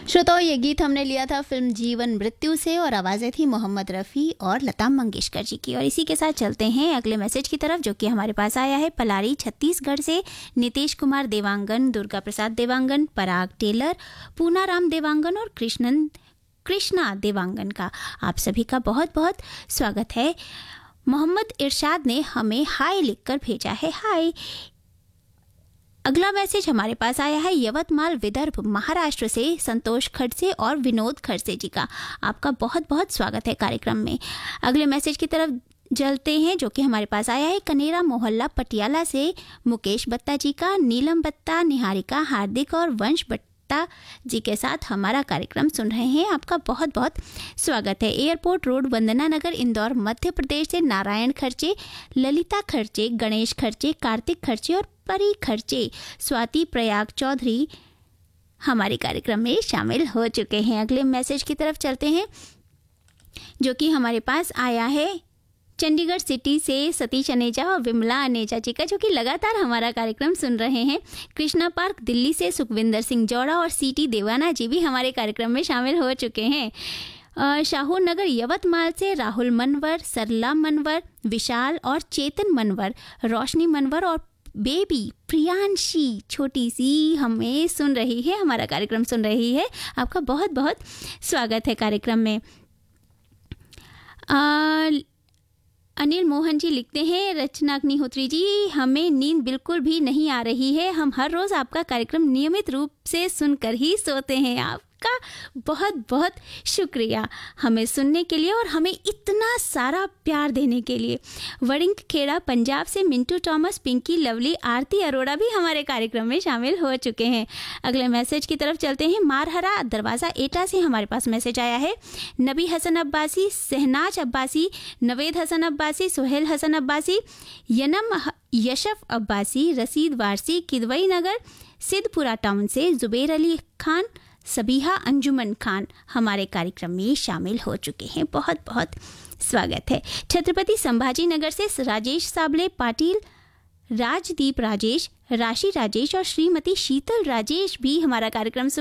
श्रोताओं, ये गीत हमने लिया था फिल्म जीवन मृत्यु से और आवाज़ें थी मोहम्मद रफ़ी और लता मंगेशकर जी की। और इसी के साथ चलते हैं अगले मैसेज की तरफ, जो कि हमारे पास आया है पलारी छत्तीसगढ़ से। नीतीश कुमार देवांगन, दुर्गा प्रसाद देवांगन, पराग टेलर, पूनाराम देवांगन और कृष्णा देवांगन का आप सभी का बहुत बहुत स्वागत है। मोहम्मद इरशाद ने हमें हाय लिखकर भेजा है। हाय। अगला मैसेज हमारे पास आया है यवतमाल विदर्भ महाराष्ट्र से संतोष खड़से और विनोद खड़से जी का। आपका बहुत बहुत स्वागत है कार्यक्रम में। अगले मैसेज की तरफ चलते हैं, जो कि हमारे पास आया है कनेरा मोहल्ला पटियाला से मुकेश बत्ता जी का। नीलम बत्ता, निहारिका, हार्दिक और वंश बत्ता जी के साथ हमारा कार्यक्रम सुन रहे हैं। आपका बहुत बहुत स्वागत है। एयरपोर्ट रोड, वंदना नगर, इंदौर मध्य प्रदेश से नारायण खर्चे, ललिता खर्चे, गणेश खर्चे, कार्तिक खर्चे और परी खर्चे, स्वाति प्रयाग चौधरी हमारे कार्यक्रम में शामिल हो चुके हैं। अगले मैसेज की तरफ चलते हैं, जो कि हमारे पास आया है चंडीगढ़ सिटी से सतीश अनेजा और विमला अनेजा जी का, जो कि लगातार हमारा कार्यक्रम सुन रहे हैं। कृष्णा पार्क दिल्ली से सुखविंदर सिंह जौड़ा और सीटी देवाना जी भी हमारे कार्यक्रम में शामिल हो चुके हैं। शाहू नगर यवतमाल से राहुल मनवर, सरला मनवर, विशाल और चेतन मनवर, रोशनी मनवर और बेबी प्रियांशी छोटी सी हमें सुन रही है, हमारा कार्यक्रम सुन रही है। आपका बहुत बहुत स्वागत है कार्यक्रम में। अनिल मोहन जी लिखते हैं, रचना अग्निहोत्री जी, हमें नींद बिल्कुल भी नहीं आ रही है। हम हर रोज़ आपका कार्यक्रम नियमित रूप से सुनकर ही सोते हैं। आपका बहुत बहुत शुक्रिया हमें सुनने के लिए और हमें इतना सारा प्यार देने के लिए। वड़िंग खेड़ा पंजाब से मिंटू थॉमस, पिंकी लवली, आरती अरोड़ा भी हमारे कार्यक्रम में शामिल हो चुके हैं। अगले मैसेज की तरफ चलते हैं। मारहरा दरवाज़ा एटा से हमारे पास मैसेज आया है। नबी हसन अब्बासी, सहनाज अब्बासी, नवेद हसन अब्बासी, सुहेल हसन अब्बासी, यनम यशफ अब्बासी, रसीद वारसी, किदवई नगर, सिद्धपुरा टाउन से जुबेर अली खान, सबीहा अंजुमन खान हमारे कार्यक्रम में शामिल हो चुके हैं। बहुत बहुत स्वागत है। छत्रपति संभाजी नगर से राजेश साबले पाटिल, राजदीप राजेश, राशि राजेश और श्रीमती शीतल राजेश भी हमारा कार्यक्रम